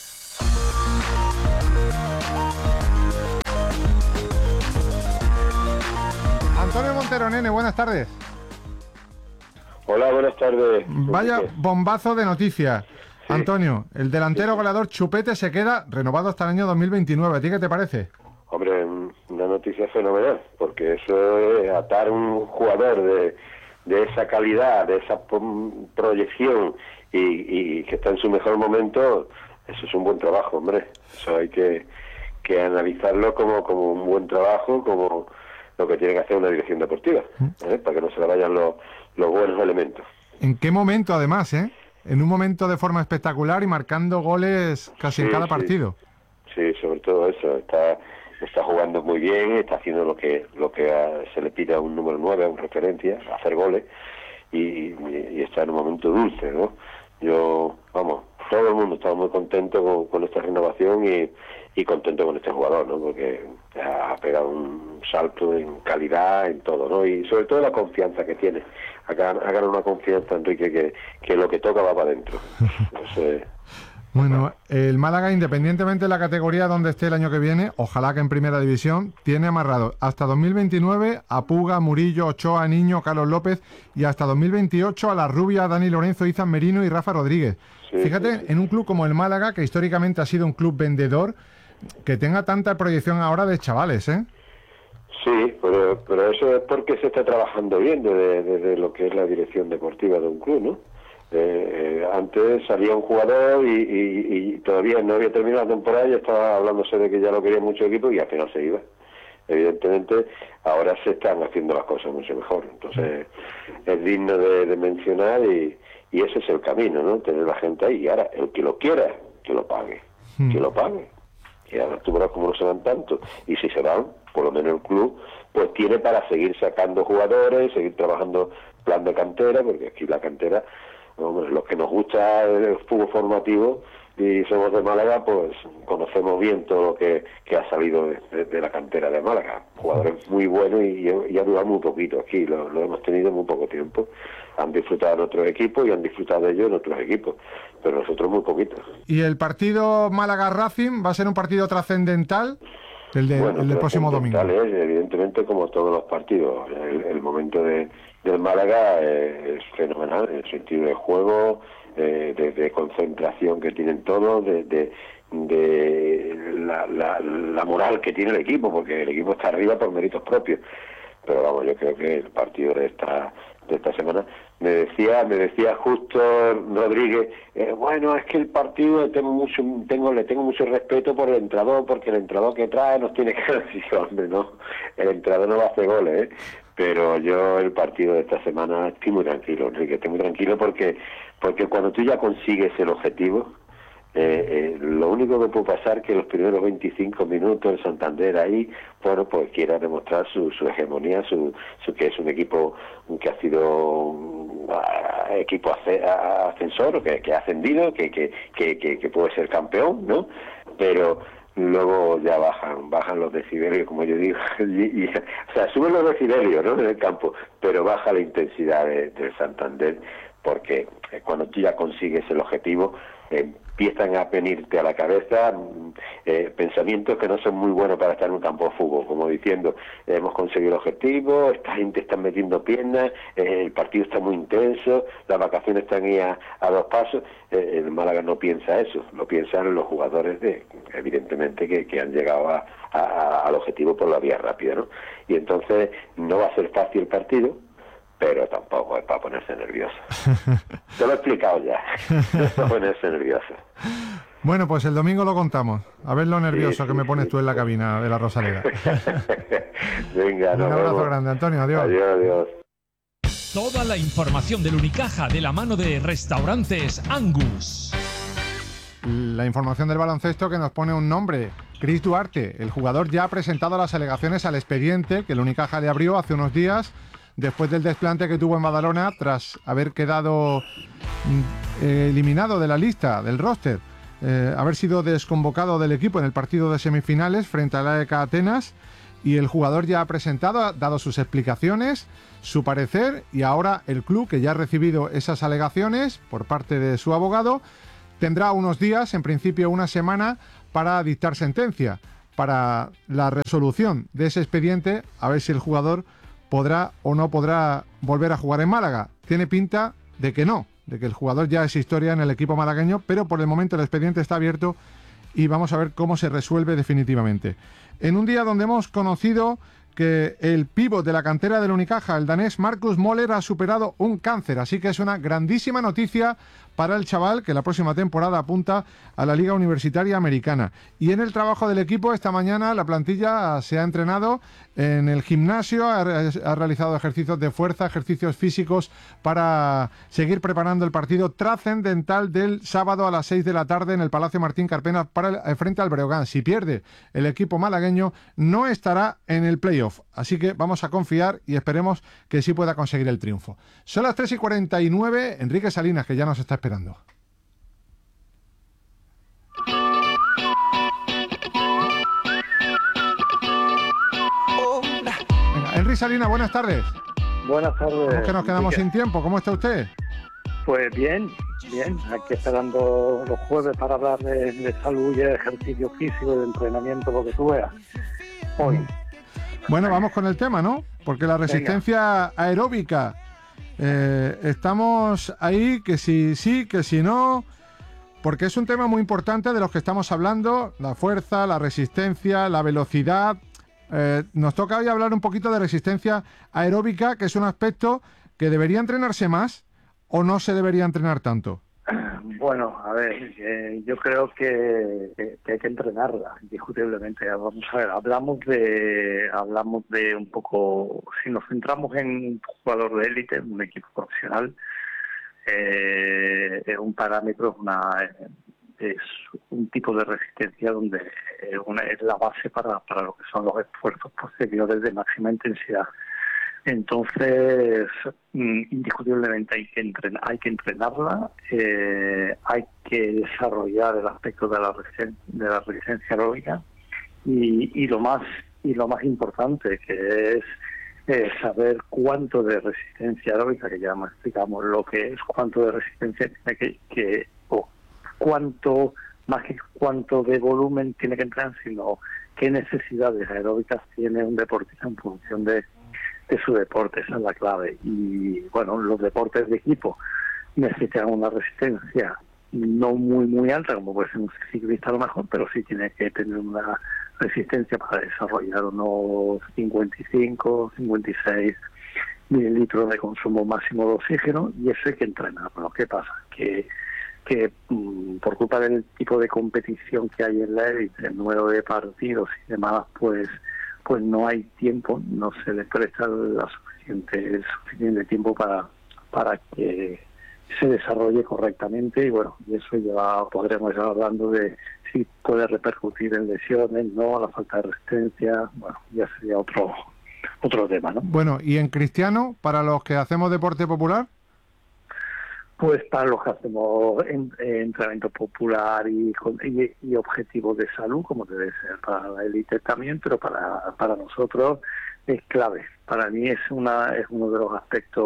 Antonio Montero, nene, buenas tardes. Hola, buenas tardes. Vaya bombazo de noticias. Sí. Antonio, el delantero goleador Chupete se queda renovado hasta el año dos mil veintinueve. ¿A ti qué te parece? Hombre, una noticia fenomenal, porque eso es atar un jugador de, de esa calidad, de esa proyección y, y que está en su mejor momento. Eso es un buen trabajo, hombre. Eso hay que, que analizarlo como, como un buen trabajo, como lo que tiene que hacer una dirección deportiva, ¿eh? Para que no se le vayan los, los buenos elementos. ¿En qué momento, además, eh? En un momento de forma espectacular y marcando goles casi sí, en cada sí. partido. Sí, sobre todo eso. Está está jugando muy bien, está haciendo lo que lo que a, se le pide a un número nueve, a un referencia, hacer goles, y, y, y está en un momento dulce, ¿no? Yo, vamos, todo el mundo está muy contento con, con esta renovación y, y contento con este jugador, ¿no? Porque ha pegado un salto en calidad, en todo, ¿no? Y sobre todo la confianza que tiene. Ha ganado una confianza, Enrique, que, que lo que toca va para adentro. Entonces, bueno, el Málaga, independientemente de la categoría donde esté el año que viene, ojalá que en Primera División, tiene amarrado hasta dos mil veintinueve a Puga, Murillo, Ochoa, Niño, Carlos López, y hasta dos mil veintiocho a La Rubia, Dani Lorenzo, Izan Merino y Rafa Rodríguez. Sí, Fíjate, sí, sí. en un club como el Málaga, que históricamente ha sido un club vendedor, que tenga tanta proyección ahora de chavales, ¿eh? Sí, pero, pero eso es porque se está trabajando bien desde, desde lo que es la dirección deportiva de un club, ¿no? Eh, eh, antes salía un jugador y, y, y todavía no había terminado la temporada y estaba hablándose de que ya lo quería mucho equipo y al final se iba. Evidentemente, ahora se están haciendo las cosas mucho mejor. Entonces, es digno de, de mencionar y, y ese es el camino, ¿no? Tener la gente ahí. Y ahora, el que lo quiera, que lo pague. Hmm. Que lo pague. Y ahora tú verás cómo no se van tanto. Y si se van, por lo menos el club, pues tiene para seguir sacando jugadores, seguir trabajando plan de cantera, porque aquí la cantera, hombre, los que nos gusta el fútbol formativo y somos de Málaga, pues conocemos bien todo lo que, que ha salido de, de, de la cantera de Málaga. Jugadores muy buenos y, y ha durado muy poquito aquí, lo, lo hemos tenido muy poco tiempo. Han disfrutado en otros equipos y han disfrutado de ellos en otros equipos, pero nosotros muy poquito. ¿Y el partido Málaga-Racing va a ser un partido trascendental? El, de, bueno, el del próximo domingo. Es, evidentemente, como todos los partidos. El, el momento de, del Málaga eh, es fenomenal, en el sentido de juego, eh, de, de concentración que tienen todos, de, de, de la, la, la moral que tiene el equipo, porque el equipo está arriba por méritos propios. Pero vamos, yo creo que el partido de esta de esta semana me decía me decía justo Rodríguez, eh, bueno, es que el partido tengo mucho tengo le tengo mucho respeto por el entrenador, porque el entrenador que trae nos tiene que decir, hombre, no, el entrenador no va a hacer goles, ¿eh? Pero yo el partido de esta semana estoy muy tranquilo, Enrique, estoy muy tranquilo porque porque cuando tú ya consigues el objetivo, Eh, eh, lo único que puede pasar es que los primeros veinticinco minutos el Santander ahí, bueno, pues quiera demostrar su, su hegemonía, su, su que es un equipo que ha sido un uh, equipo ascensor, que, que ha ascendido, que, que, que, que, que puede ser campeón, ¿no? Pero luego ya bajan, bajan los decibelios, como yo digo, y, y, o sea, suben los decibelios, ¿no?, en el campo, pero baja la intensidad de, del Santander, porque cuando tú ya consigues el objetivo, eh, empiezan a venirte a la cabeza eh, pensamientos que no son muy buenos para estar en un campo de fútbol, como diciendo, eh, hemos conseguido el objetivo, esta gente está metiendo piernas, eh, el partido está muy intenso, las vacaciones están ahí a, a dos pasos. Eh, el Málaga no piensa eso, lo piensan los jugadores, de evidentemente, que, que han llegado a, a, al objetivo por la vía rápida, ¿no? Y entonces no va a ser fácil el partido, pero tampoco es para ponerse nervioso. Te lo he explicado ya, no es para ponerse nervioso. Bueno, pues el domingo lo contamos. A ver lo nervioso Sí, sí, que me pones sí. tú en la cabina de la Rosaleda. Venga, Un nos abrazo vemos. grande, Antonio. Adiós. Adiós, adiós. Toda la información del Unicaja de la mano de Restaurantes Angus. La información del baloncesto que nos pone un nombre, Chris Duarte. El jugador ya ha presentado las alegaciones al expediente que el Unicaja le abrió hace unos días después del desplante que tuvo en Badalona tras haber quedado mm, eh, eliminado de la lista, del roster, eh, haber sido desconvocado del equipo en el partido de semifinales frente al A E K Atenas. Y el jugador ya ha presentado, ha dado sus explicaciones, su parecer, y ahora el club, que ya ha recibido esas alegaciones por parte de su abogado, tendrá unos días, en principio una semana, para dictar sentencia, para la resolución de ese expediente, a ver si el jugador podrá o no podrá volver a jugar en Málaga. Tiene pinta de que no, de que el jugador ya es historia en el equipo malagueño, pero por el momento el expediente está abierto y vamos a ver cómo se resuelve definitivamente. En un día donde hemos conocido que el pívot de la cantera del Unicaja, el danés Marcus Moller, ha superado un cáncer, así que es una grandísima noticia para el chaval, que la próxima temporada apunta a la Liga Universitaria Americana. Y en el trabajo del equipo, esta mañana la plantilla se ha entrenado en el gimnasio, ha, ha realizado ejercicios de fuerza, ejercicios físicos para seguir preparando el partido trascendental del sábado a las seis de la tarde en el Palacio Martín Carpena para el, frente al Breogán. Si pierde el equipo malagueño, no estará en el playoff. Así que vamos a confiar y esperemos que sí pueda conseguir el triunfo. Son las tres y cuarenta y nueve, Enrique Salinas, que ya nos está esperando. Venga, Enrique Salinas, buenas tardes. Buenas tardes. ¿Cómo que nos quedamos Enrique? sin tiempo? ¿Cómo está usted? Pues bien, bien. Aquí esperando los jueves para hablar de, de salud y de ejercicio físico, de entrenamiento, lo que tú veas. Hoy. Bueno, vamos con el tema, ¿no? Porque la resistencia Venga. aeróbica, eh, estamos ahí, que si sí, que si no, porque es un tema muy importante de los que estamos hablando, la fuerza, la resistencia, la velocidad. Eh, nos toca hoy hablar un poquito de resistencia aeróbica, que es un aspecto que debería entrenarse más o no se debería entrenar tanto. Bueno, a ver, eh, yo creo que, que, que hay que entrenarla, indiscutiblemente. Vamos a ver, hablamos de, hablamos de un poco, si nos centramos en un jugador de élite, en un equipo profesional, eh, es un parámetro, una, es un tipo de resistencia donde es, una, es la base para, para lo que son los esfuerzos posteriores de máxima intensidad. Entonces, indiscutiblemente hay que entrenar, hay que entrenarla, eh, hay que desarrollar el aspecto de la resistencia, de la resistencia aeróbica y, y lo más y lo más importante, que es eh, saber cuánto de resistencia aeróbica, que ya explicamos lo que es, cuánto de resistencia tiene que, que o cuánto más que cuánto de volumen tiene que entrenar, sino qué necesidades aeróbicas tiene un deportista en función de de su deporte. Esa es la clave. Y bueno, los deportes de equipo necesitan una resistencia no muy muy alta, como puede ser un ciclista a lo mejor, pero sí tiene que tener una resistencia para desarrollar unos cincuenta y cinco, cincuenta y seis mililitros de consumo máximo de oxígeno, y eso hay que entrenarlo. ¿Qué pasa? Que que mmm, por culpa del tipo de competición que hay en la élite, el número de partidos y demás, pues pues no hay tiempo, no se le presta la suficiente, el suficiente tiempo para para que se desarrolle correctamente, y bueno, y eso ya podremos estar hablando de si puede repercutir en lesiones, no, la falta de resistencia, bueno, ya sería otro otro tema, ¿no? Bueno, y en cristiano, para los que hacemos deporte popular. Pues para los que hacemos en, en entrenamiento popular y, y, y objetivos de salud, como debe ser para la élite también, pero para para nosotros es clave. Para mí es una es uno de los aspectos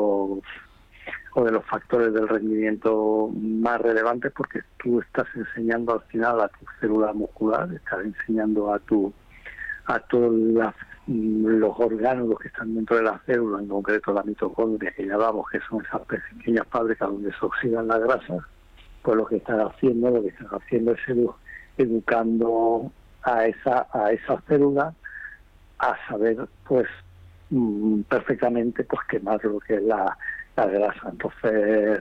o de los factores del rendimiento más relevantes, porque tú estás enseñando al final a tu célula muscular, estás enseñando a tu a todos las los órganos que están dentro de la célula, en concreto la mitocondria, que ya hablamos que son esas pequeñas fábricas donde se oxidan las grasas, pues lo que están haciendo, lo que están haciendo es edu educando a esa a esa célula a saber pues mmm, perfectamente pues quemar lo que es la la grasa. Entonces,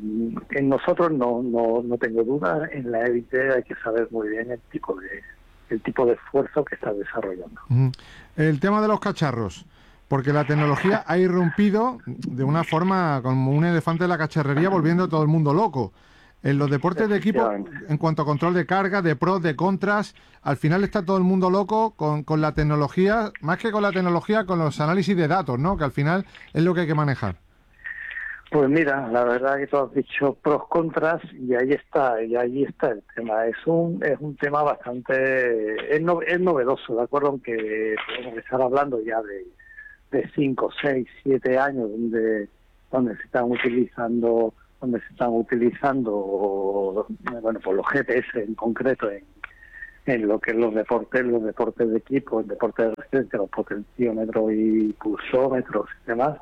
en nosotros no, no, no tengo duda, en la élite hay que saber muy bien el tipo de el tipo de esfuerzo que está desarrollando. Uh-huh. El tema de los cacharros, porque la tecnología ha irrumpido de una forma como un elefante de la cacharrería, volviendo a todo el mundo loco. En los deportes de equipo, en cuanto a control de carga, de pros, de contras, al final está todo el mundo loco con, con la tecnología, más que con la tecnología, con los análisis de datos, ¿no? Que al final es lo que hay que manejar. Pues mira, la verdad que tú has dicho pros, contras, y ahí está, y ahí está el tema. Es un es un tema bastante, es, no, es novedoso, ¿de acuerdo? Aunque podemos estar hablando ya de, de cinco, seis, siete años donde, donde se están utilizando donde se están utilizando, bueno, pues los G P S en concreto en, en lo que es los deportes, los deportes de equipo, el deporte de resistencia, los potenciómetros y pulsómetros y demás.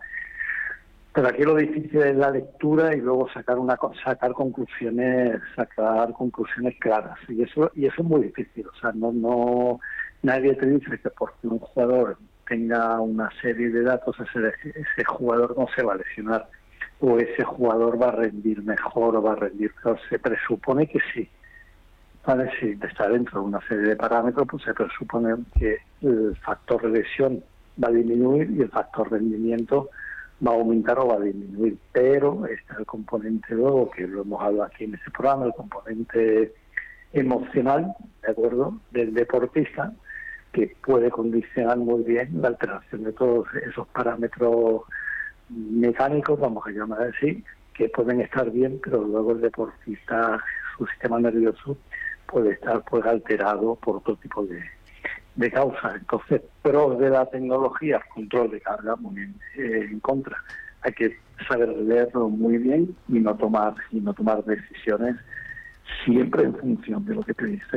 Pero aquí lo difícil es la lectura y luego sacar una sacar conclusiones, sacar conclusiones claras. Y eso y eso es muy difícil. O sea, no no nadie te dice que porque un jugador tenga una serie de datos, ese, ese jugador no se va a lesionar, o ese jugador va a rendir mejor o va a rendir peor. Se presupone que sí. ¿Vale? Si está dentro de una serie de parámetros, pues se presupone que el factor de lesión va a disminuir y el factor de rendimiento va a aumentar o va a disminuir. Pero está el componente luego, que lo hemos hablado aquí en este programa, el componente emocional, ¿de acuerdo?, del deportista, que puede condicionar muy bien la alteración de todos esos parámetros mecánicos, vamos a llamar así, que pueden estar bien, pero luego el deportista, su sistema nervioso puede estar pues alterado por otro tipo de, de causas. Entonces, pros de la tecnología, control de carga, muy bien, eh, en contra. Hay que saber leerlo muy bien y no tomar y no tomar decisiones siempre en función de lo que te dice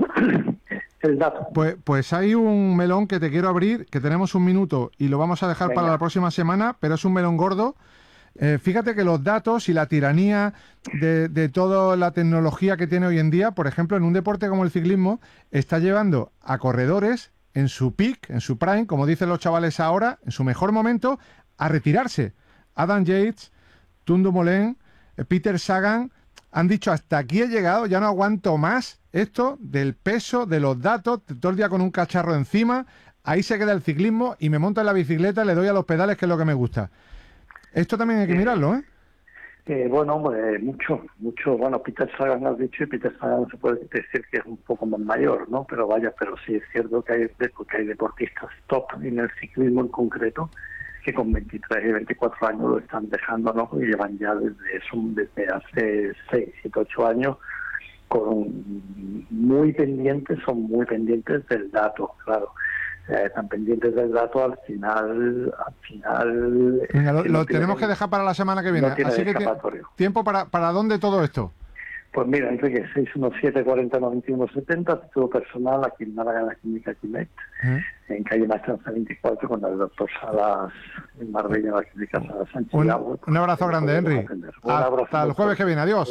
el dato. Pues, pues hay un melón que te quiero abrir, que tenemos un minuto y lo vamos a dejar Venga. para la próxima semana, pero es un melón gordo. Eh, fíjate que los datos y la tiranía de, de toda la tecnología que tiene hoy en día, por ejemplo, en un deporte como el ciclismo, está llevando a corredores en su peak, en su prime, como dicen los chavales ahora, en su mejor momento, a retirarse. Adam Yates, Tom Dumoulin, Peter Sagan han dicho: hasta aquí he llegado, ya no aguanto más esto del peso, de los datos, todo el día con un cacharro encima, ahí se queda el ciclismo y me monto en la bicicleta, le doy a los pedales, que es lo que me gusta. Esto también hay que mirarlo, ¿eh? Eh, bueno, hombre, mucho, mucho. Bueno, Peter Sagan has dicho, y Peter Sagan se puede decir que es un poco más mayor, ¿no? Pero vaya, pero sí es cierto que hay, que hay deportistas top en el ciclismo en concreto que con veintitrés y veinticuatro años lo están dejando, ¿no? Y llevan ya desde eso, desde hace seis, siete, ocho años con muy pendientes, son muy pendientes del dato, claro. Eh, están pendientes del dato, al final al final Venga, lo, es que lo no tenemos tiene, que dejar para la semana que viene, no tiene así que tiempo para, para dónde todo esto. Pues mira, Enrique, seis uno siete, cuarenta, noventa y uno, setenta, título personal aquí en Málaga, en la clínica Quimet, ¿Eh? en calle Maestranza veinticuatro, con el doctor Salas, en Marbella, en la clínica Salas Sánchez. Un, Agua, un abrazo grande, Henry. Hasta abrazo, el jueves que viene, adiós.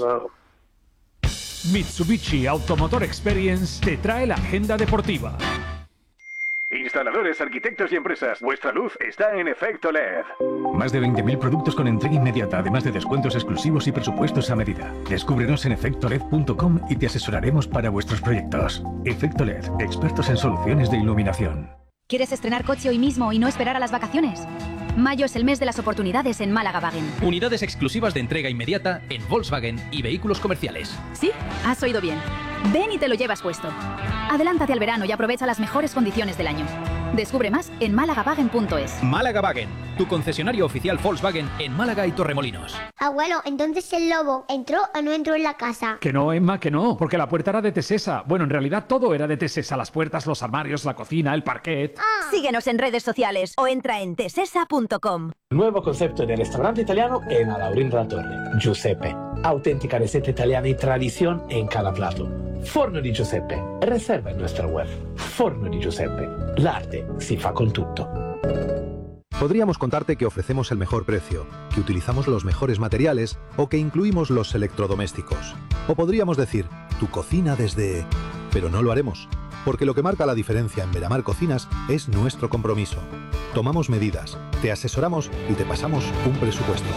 Mitsubishi Automotor Experience te trae la agenda deportiva. Instaladores, arquitectos y empresas, vuestra luz está en Efecto L E D. Más de veinte mil productos con entrega inmediata, además de descuentos exclusivos y presupuestos a medida. Descúbrenos en efecto led punto com y te asesoraremos para vuestros proyectos. Efecto L E D, expertos en soluciones de iluminación. ¿Quieres estrenar coche hoy mismo y no esperar a las vacaciones? Mayo es el mes de las oportunidades en Málaga Wagen. Unidades exclusivas de entrega inmediata en Volkswagen y vehículos comerciales. ¿Sí? Has oído bien. Ven y te lo llevas puesto. Adelántate al verano y aprovecha las mejores condiciones del año. Descubre más en málaga wagen punto es. Málaga Wagen, tu concesionario oficial Volkswagen en Málaga y Torremolinos. Abuelo, entonces el lobo ¿entró o no entró en la casa? Que no, Emma, que no, porque la puerta era de Tesesa. Bueno, en realidad todo era de Tesesa: las puertas, los armarios, la cocina, el parquet. Ah. Síguenos en redes sociales o entra en tesesa punto com. Nuevo concepto de restaurante italiano en Alaurín de la Torre. Giuseppe. Auténtica receta italiana y tradición en cada plato. Forno di Giuseppe. Reserva en nuestra web. Forno di Giuseppe. L'arte si fa con tutto. Podríamos contarte que ofrecemos el mejor precio, que utilizamos los mejores materiales o que incluimos los electrodomésticos. O podríamos decir, tu cocina desde... Pero no lo haremos, porque lo que marca la diferencia en Meramar Cocinas es nuestro compromiso. Tomamos medidas, te asesoramos y te pasamos un presupuesto.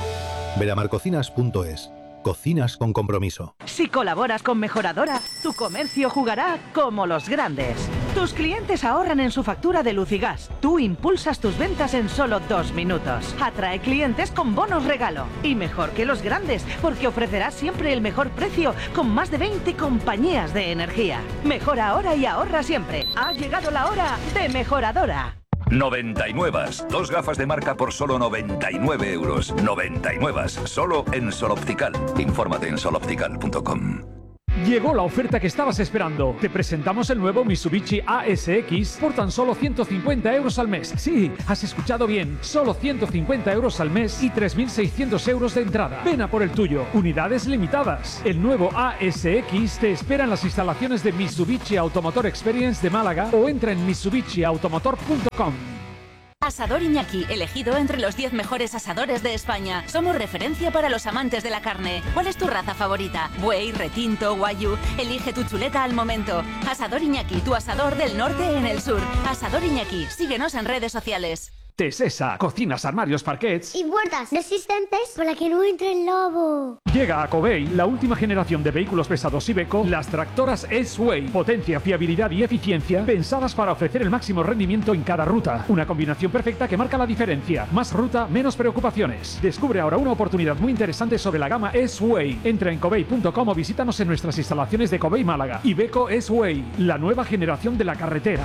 Veramarcocinas punto es. Cocinas con compromiso. Si colaboras con Mejoradora, tu comercio jugará como los grandes. Tus clientes ahorran en su factura de luz y gas. Tú impulsas tus ventas en solo dos minutos. Atrae clientes con bonos regalo. Y mejor que los grandes, porque ofrecerás siempre el mejor precio con más de veinte compañías de energía. Mejora ahora y ahorra siempre. Ha llegado la hora de Mejoradora. noventa y nueve. Dos gafas de marca por solo noventa y nueve euros. noventa y nueve. Solo en Sol Optical. Infórmate en sol optical punto com. Llegó la oferta que estabas esperando. Te presentamos el nuevo Mitsubishi A S X por tan solo ciento cincuenta euros al mes. Sí, has escuchado bien. Solo ciento cincuenta euros al mes y tres mil seiscientos euros de entrada. Ven a por el tuyo. Unidades limitadas. El nuevo A S X te espera en las instalaciones de Mitsubishi Automotor Experience de Málaga o entra en mitsubishi automotor punto com. Asador Iñaki, elegido entre los diez mejores asadores de España. Somos referencia para los amantes de la carne. ¿Cuál es tu raza favorita? Buey, retinto, wagyu. Elige tu chuleta al momento. Asador Iñaki, tu asador del norte en el sur. Asador Iñaki, síguenos en redes sociales. Tesesa, cocinas, armarios, parquets y puertas resistentes para que no entre el lobo. Llega a Covey, la última generación de vehículos pesados Iveco, las tractoras S-Way. Potencia, fiabilidad y eficiencia pensadas para ofrecer el máximo rendimiento en cada ruta. Una combinación perfecta que marca la diferencia. Más ruta, menos preocupaciones. Descubre ahora una oportunidad muy interesante sobre la gama S-Way. Entra en covey punto com o visítanos en nuestras instalaciones de Covey Málaga. Iveco S-Way, la nueva generación de la carretera.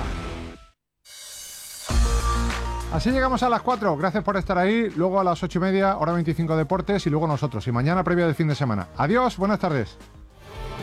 Así llegamos a las cuatro. Gracias por estar ahí. Luego a las ocho y media, hora veinticinco Deportes y luego nosotros. Y mañana previa del fin de semana. Adiós, buenas tardes.